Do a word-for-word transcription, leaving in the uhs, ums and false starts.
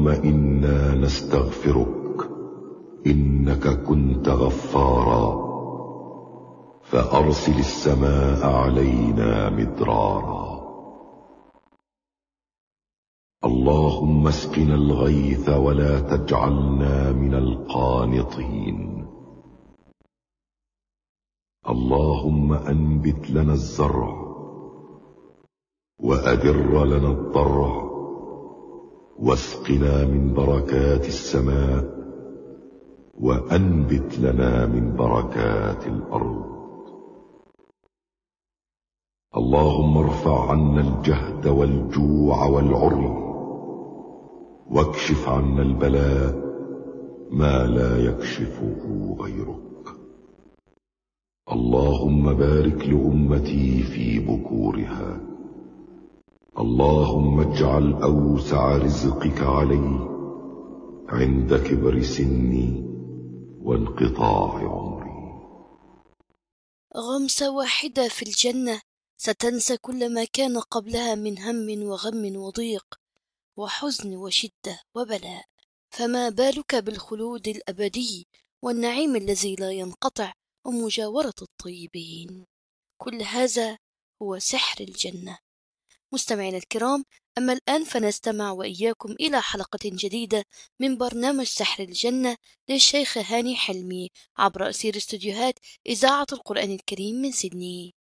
اللهم إنا نستغفرك إنك كنت غفارا فأرسل السماء علينا مدرارا. اللهم اسقنا الغيث ولا تجعلنا من القانطين. اللهم أنبت لنا الزرع وأدر لنا الضرع واسقنا من بركات السماء وأنبت لنا من بركات الأرض. اللهم ارفع عنا الجهد والجوع والعري واكشف عنا البلاء ما لا يكشفه غيرك. اللهم بارك لأمتي في بكورها. اللهم اجعل أوسع رزقك علي عند كبر سني وانقطاع عمري. غمسة واحدة في الجنة ستنسى كل ما كان قبلها من هم وغم وضيق وحزن وشدة وبلاء، فما بالك بالخلود الأبدي والنعيم الذي لا ينقطع ومجاورة الطيبين. كل هذا هو سحر الجنة. مستمعينا الكرام، أما الآن فنستمع وإياكم إلى حلقة جديدة من برنامج سحر الجنة للشيخ هاني حلمي عبر أثير استوديوهات إذاعة القرآن الكريم من سيدني.